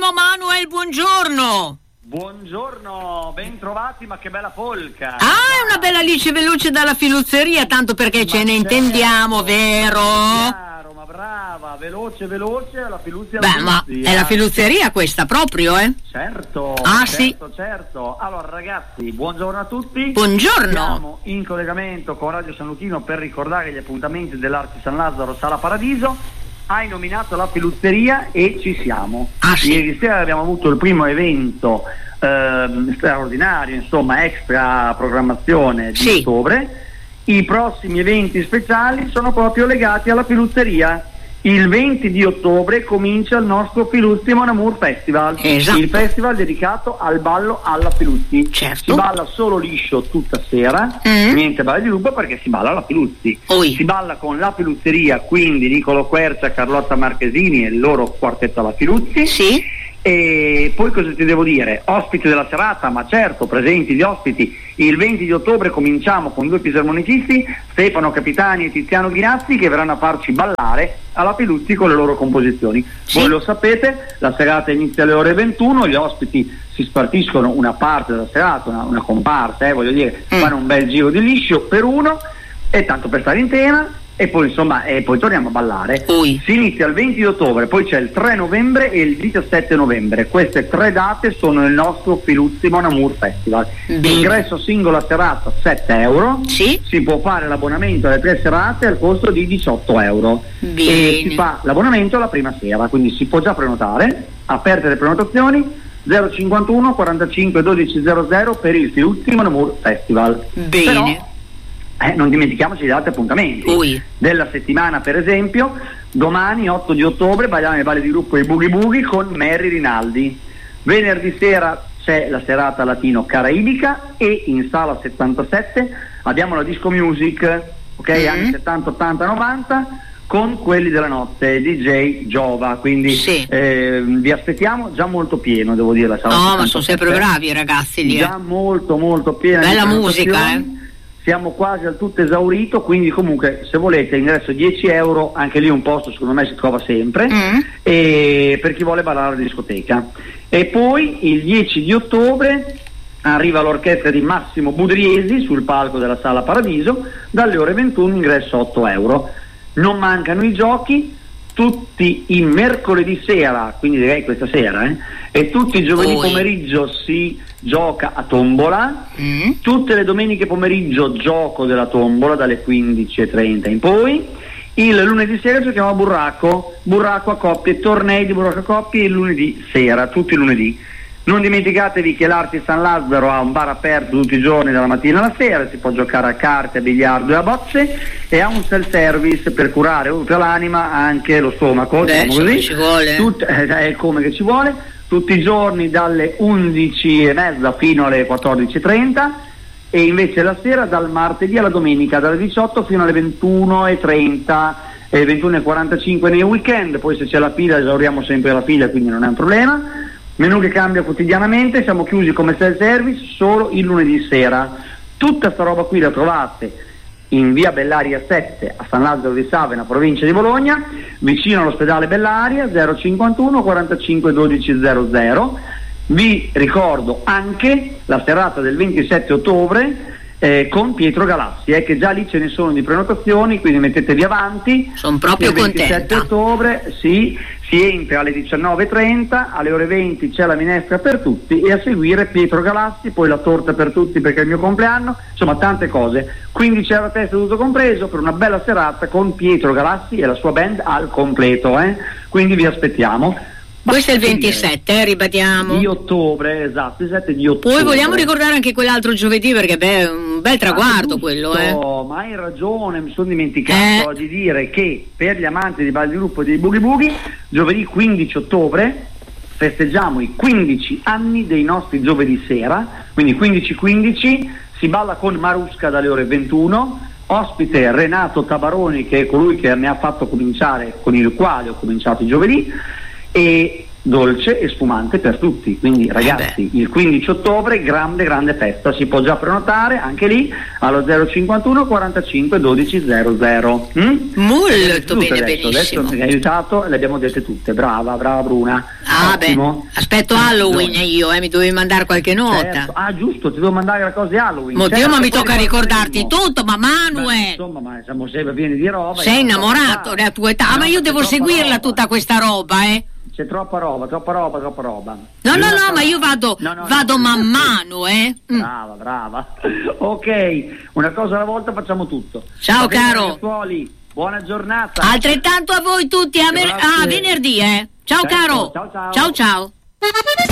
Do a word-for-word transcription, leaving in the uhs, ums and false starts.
Filippo Manuel, buongiorno. Buongiorno, ben trovati, ma che bella polka. Ah, è una bella Alice Veloce dalla Filuzzeria, tanto perché ma ce ne certo, intendiamo, vero? Chiaro, ma brava, veloce, veloce, la Filuzzeria. Beh, ma è la Filuzzeria questa proprio, eh? Certo, ah, certo, sì. certo. Allora ragazzi, buongiorno a tutti. Buongiorno. Siamo in collegamento con Radio San Luchino per ricordare gli appuntamenti dell'Arte San Lazzaro Sala Paradiso. Hai nominato la Filuzzeria e ci siamo. Ah, sì. Ieri sera abbiamo avuto il primo evento ehm, straordinario, insomma, extra programmazione di sì. ottobre. I prossimi eventi speciali sono proprio legati alla Filuzzeria. Il venti di ottobre comincia il nostro Filuzzi Mon Amour Festival, esatto. Il festival dedicato al ballo alla Filuzzi. Certo. Si balla solo liscio tutta sera, mm. niente ballo di gruppo perché si balla alla Filuzzi. Oi. Si balla con la Filuzzeria, quindi Nicolo Quercia, Carlotta Marchesini e il loro quartetto alla Filuzzi. Sì. E poi cosa ti devo dire? Ospiti della serata, ma certo, presenti gli ospiti. Il venti di ottobre cominciamo con due fisarmonicisti, Stefano Capitani e Tiziano Ghinazzi, che verranno a farci ballare alla Filuzzi con le loro composizioni. Sì. Voi lo sapete, la serata inizia alle ore ventuno, gli ospiti si spartiscono una parte della serata, una, una comparsa, eh, voglio dire, mm. fanno un bel giro di liscio per uno, e tanto per stare in tema. E poi insomma e poi torniamo a ballare. Ui. Si inizia il venti di ottobre, poi c'è il tre novembre e il diciassette novembre. Queste tre date sono il nostro Filuzzi Mon Amour Festival. Bene. Ingresso singola serata sette euro. Sì. Si può fare l'abbonamento alle tre serate al costo di diciotto euro. Bene. E si fa l'abbonamento la prima sera, quindi si può già prenotare. Aperte le prenotazioni zero cinquantuno quarantacinque dodici zero zero per il Filuzzi Mon Amour Festival. Bene. Però, Eh, non dimentichiamoci di altri appuntamenti. Ui. Della settimana, per esempio, domani otto di ottobre balliamo i balli di gruppo i Boogie Boogie con Mary Rinaldi. Venerdì sera c'è la serata latino caraibica e in sala settantasette abbiamo la disco music, ok, mm-hmm. anni settanta, ottanta, novanta con quelli della notte, D J Giova, quindi sì. eh, vi aspettiamo già molto pieno, devo dire. La sala no, settantasette. Ma sono sempre bravi i ragazzi lì. Già eh. molto molto piena. Bella musica, eh. Siamo quasi al tutto esaurito, quindi comunque se volete ingresso dieci euro, anche lì un posto secondo me si trova sempre, mm. e per chi vuole ballare alla discoteca. E poi il dieci di ottobre arriva l'orchestra di Massimo Budriesi sul palco della Sala Paradiso, dalle ore ventuno ingresso otto euro. Non mancano i giochi, tutti i mercoledì sera, quindi direi questa sera, eh, e tutti i giovedì Oi. pomeriggio si gioca a tombola, mm. tutte le domeniche pomeriggio gioco della tombola dalle quindici e trenta in poi, il lunedì sera giochiamo a burraco, burraco a coppie, tornei di burraco a coppie il lunedì sera, tutti i lunedì. Non dimenticatevi che l'Arte San Lazzaro ha un bar aperto tutti i giorni dalla mattina alla sera, si può giocare a carte, a biliardo e a bocce, e ha un self-service per curare oltre all'anima anche lo stomaco. Beh, diciamo così. ci vuole. Tut- eh, è come che ci vuole, tutti i giorni dalle undici e mezza fino alle quattordici e trenta, e invece la sera dal martedì alla domenica dalle diciotto fino alle ventuno e trenta e ventuno e quarantacinque nei weekend. Poi se c'è la fila esauriamo sempre la fila, quindi non è un problema. Menù che cambia quotidianamente, siamo chiusi come self-service solo il lunedì sera. Tutta sta roba qui la trovate in via Bellaria sette a San Lazzaro di Savena, provincia di Bologna, vicino all'ospedale Bellaria, zero cinquantuno quarantacinque dodici zero zero. Vi ricordo anche la serata del ventisette ottobre eh, con Pietro Galassi, eh, che già lì ce ne sono di prenotazioni, quindi mettetevi avanti. Sono proprio il ventisette contenta. ottobre, sì, si entra alle diciannove e trenta, alle ore venti c'è la minestra per tutti e a seguire Pietro Galassi, poi la torta per tutti perché è il mio compleanno, insomma tante cose. quindici euro a testa tutto compreso per una bella serata con Pietro Galassi e la sua band al completo, eh? Quindi vi aspettiamo. Questo è il ventisette, eh, ribadiamo. Di ottobre, esatto, il sette di ottobre. Poi vogliamo ricordare anche quell'altro giovedì, perché beh, è un bel traguardo, ah, quello, eh. Ma hai ragione, mi sono dimenticato eh. di dire che per gli amanti di balli di gruppo dei Boogie Boogie, giovedì quindici ottobre festeggiamo i quindici anni dei nostri giovedì sera, quindi quindici quindici, si balla con Marusca dalle ore ventuno, ospite Renato Tabaroni, che è colui che mi ha fatto cominciare, con il quale ho cominciato i giovedì, e dolce e spumante per tutti, quindi ragazzi il quindici ottobre grande grande festa, si può già prenotare anche lì allo zero cinquantuno quarantacinque dodici zero zero. mm? Molto bene, adesso, benissimo. adesso mi hai aiutato e le abbiamo dette tutte, brava brava Bruna. Ah Ottimo. beh, aspetto Halloween io, eh, mi dovevi mandare qualche nota. Certo. Ah giusto, ti devo mandare la cosa di Halloween. Oddio, certo, ma mi poi tocca ne ricordarti parleremo. tutto, ma Manuel, Beh, insomma, ma siamo sempre pieni di roba. sei io non so innamorato fare. della tua età, No, ma io c'è devo troppa seguirla roba. tutta questa roba, eh. C'è troppa roba, troppa roba, troppa roba. No, Io no, non no, so- ma io vado, No, no, vado no. man mano, eh. Mm. Brava, brava. Ok, una cosa alla volta facciamo tutto. Ciao, Va bene, caro. ragazzuoli, buona giornata. Altrettanto a voi tutti, a, mer- Grazie. a venerdì, eh. Ciao Certo, caro. ciao, ciao. Ciao ciao.